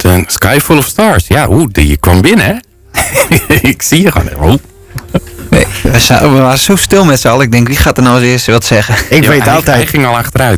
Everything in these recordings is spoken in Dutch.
een Sky Full of Stars. Ja, die kwam binnen, hè? Ik zie je gewoon. Nee, we waren zo stil met z'n allen. Ik denk, wie gaat er nou als eerste wat zeggen? Ik weet altijd. Hij ging al achteruit.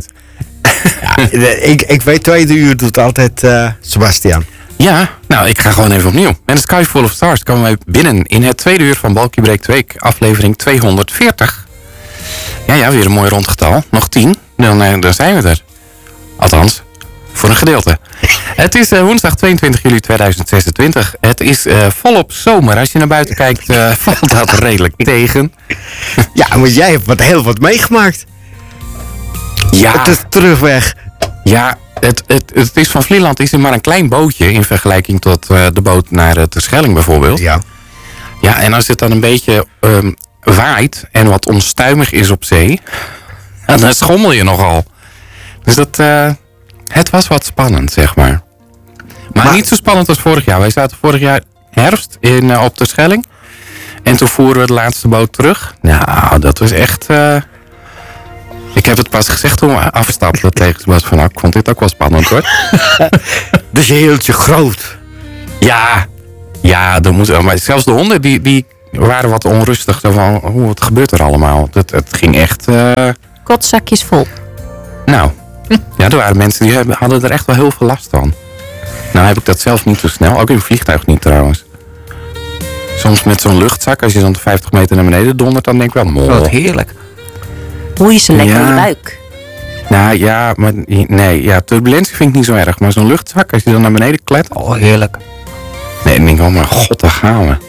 Ik weet, tweede uur doet altijd Sebastian. Ja, nou, ik ga gewoon even opnieuw. Met een Sky Full of Stars komen wij binnen in het tweede uur van Balkie Breekt Week, aflevering 240. Ja, weer een mooi rond getal. Nog 10, dan zijn we er. Althans, voor een gedeelte. Het is woensdag 22 juli 2026. Het is volop zomer. Als je naar buiten kijkt, valt dat redelijk tegen. Ja, maar jij hebt heel wat meegemaakt. Ja. Het is terugweg. Ja, het is van Vlieland is er maar een klein bootje in vergelijking tot de boot naar Terschelling bijvoorbeeld. Ja. Ja, en als het dan een beetje waait en wat onstuimig is op zee, dan schommel je nogal. Dus het was wat spannend, zeg maar. Maar niet zo spannend als vorig jaar. Wij zaten vorig jaar herfst op Terschelling. En toen voeren we de laatste boot terug. Nou, dat was echt... Ik heb het pas gezegd toen we afstapten tegen Sebas van ik vond dit ook wel spannend, hoor. Dus je hield je groot. Ja, dat moet wel. Maar zelfs de honden die waren wat onrustig. Zo van, wat gebeurt er allemaal? Het ging echt... Kotzakjes vol. Nou, ja, er waren mensen die hadden er echt wel heel veel last van. Nou heb ik dat zelf niet zo snel. Ook in een vliegtuig niet trouwens. Soms met zo'n luchtzak, als je dan 50 meter naar beneden dondert, dan denk ik wel, mol. Wat heerlijk. Hoe is ze lekker in je buik? Nou ja, maar nee, ja, turbulentie vind ik niet zo erg. Maar zo'n luchtzak, als je dan naar beneden klettert. Oh, heerlijk. Nee, dan denk ik, oh mijn god, daar gaan we.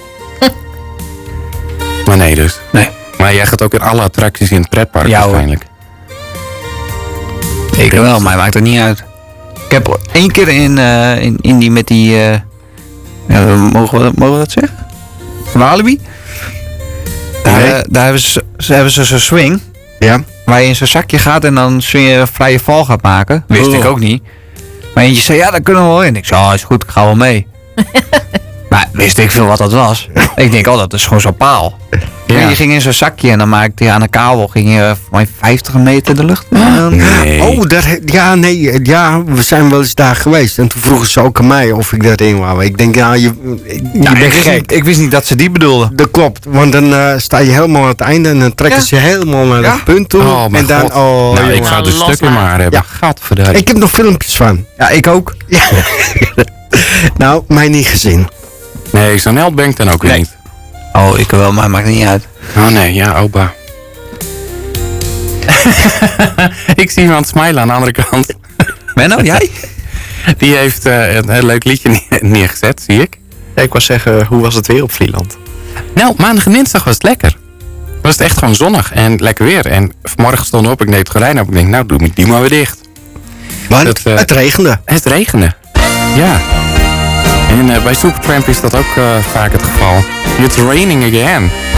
Maar nee dus. Nee. Maar jij gaat ook in alle attracties in het pretpark waarschijnlijk. Ik wel, maar maakt het niet uit. Ik heb 1 keer in die met die... mogen we dat zeggen? Van Alibi? Daar hebben ze zo'n swing. Ja. Waar je in zo'n zakje gaat en dan swing je een vrije val gaat maken. Wist ik ook niet. Maar eentje zei, ja, daar kunnen we wel in. Ik zei, is goed, ik ga wel mee. Maar wist ik veel wat dat was. Ik denk, dat is gewoon zo'n paal. Ja. Je ging in zo'n zakje en dan maakte je aan een kabel ging je voor mij 50 meter de lucht. Nee. Oh, we zijn wel eens daar geweest. En toen vroegen ze ook aan mij of ik daarin wou. Ik denk, je bent gek. Ik wist niet dat ze die bedoelden. Dat klopt, want dan sta je helemaal aan het einde en dan trekken ze je helemaal naar het punt toe. Oh, mijn en dan, god. Nou, ik jongen. zou de stukken maar hebben. Ja. Gadverdamme. Ik heb nog filmpjes van. Ja, ik ook. Ja. Nou, mij niet gezien. Nee, zo'n held ben ik dan ook weer niet. Oh, ik wel, maar maakt niet uit. Oh nee, ja, opa. Ik zie iemand smilen aan de andere kant. Menno, jij? Die heeft een leuk liedje neergezet, zie ik. Ja, ik wou zeggen, hoe was het weer op Vlieland? Nou, maandag en dinsdag was het lekker. Was het echt gewoon zonnig en lekker weer. En vanmorgen stond op, ik deed het gordijn op. Ik denk, nou, doe die maar weer dicht. Want het regende. Het regende. Ja. En bij Supertramp is dat ook vaak het geval. It's raining again.